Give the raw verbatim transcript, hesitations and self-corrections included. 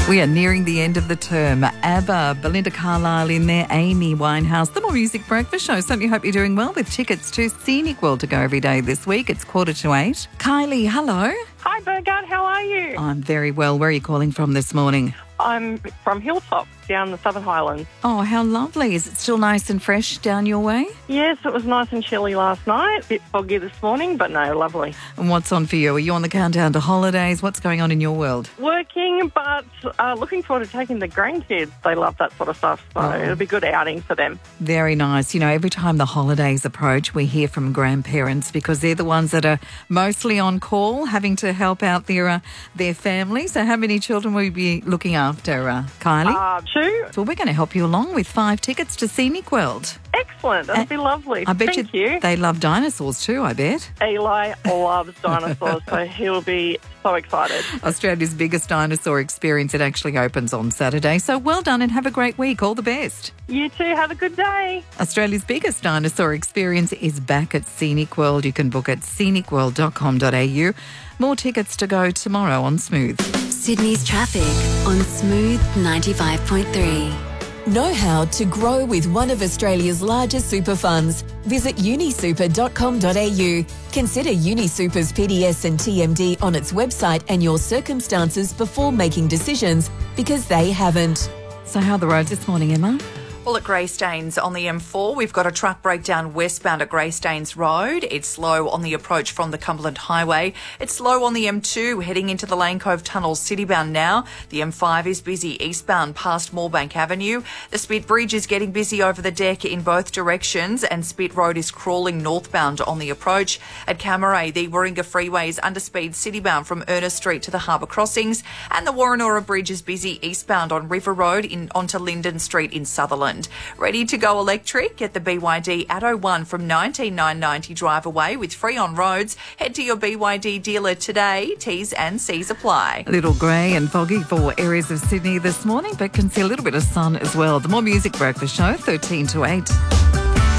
We are nearing the end of the term. ABBA, Belinda Carlisle in there, Amy Winehouse. The More Music Breakfast Show. Certainly hope you're doing well with tickets to Scenic World to go every day this week. It's quarter to eight. Kylie, hello. Hi, Burgard. How are you? I'm very well. Where are you calling from this morning? I'm from Hilltop, down the Southern Highlands. Oh, how lovely. Is it still nice and fresh down your way? Yes, it was nice and chilly last night. A bit foggy this morning, but no, lovely. And what's on for you? Are you on the countdown to holidays? What's going on in your world? Working, but uh, looking forward to taking the grandkids. They love that sort of stuff, so Oh. it'll be a good outing for them. Very nice. You know, every time the holidays approach, we hear from grandparents because they're the ones that are mostly on call, having to help out their uh, their family. So how many children will you be looking after, uh, Kylie? Uh, two. Well, we're going to help you along with five tickets to Scenic World. Excellent. That'd Uh, be lovely. I bet Thank you, you. they love dinosaurs too, I bet. Eli loves dinosaurs, so he'll be so excited. Australia's biggest dinosaur experience. It actually opens on Saturday. So well done and have a great week. All the best. You too. Have a good day. Australia's biggest dinosaur experience is back at Scenic World. You can book at scenic world dot com dot a u. More tickets to go tomorrow on Smooth. Sydney's traffic on Smooth ninety-five point three. Know how to grow with one of Australia's largest super funds. Visit uni super dot com dot a u. Consider UniSuper's P D S and T M D on its website and your circumstances before making decisions, because they haven't. So how are the roads this morning, Emma? Well, at Greystanes on the M four, we've got a truck breakdown westbound at Greystanes Road. It's slow on the approach from the Cumberland Highway. It's slow on the M two heading into the Lane Cove Tunnel citybound now. The M five is busy eastbound past Moorebank Avenue. The Spit Bridge is getting busy over the deck in both directions, and Spit Road is crawling northbound on the approach. At Camaray, the Warringah Freeway is underspeed citybound from Ernest Street to the Harbour Crossings, and the Warrenora Bridge is busy eastbound on River Road in onto Linden Street in Sutherland. Ready to go electric? Get the B Y D Atto one from nineteen nine ninety drive away with free on roads. Head to your B Y D dealer today. T's and C's apply. A little grey and foggy for areas of Sydney this morning, but can see a little bit of sun as well. The More Music Breakfast Show, thirteen to eight.